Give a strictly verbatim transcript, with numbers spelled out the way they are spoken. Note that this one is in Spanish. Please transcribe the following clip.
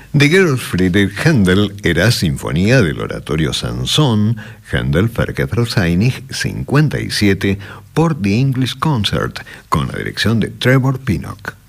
De Georg Friedrich Händel era Sinfonía del Oratorio Sansón, Händel Verkehrsvereinigung cincuenta y siete, por The English Concert, con la dirección de Trevor Pinnock.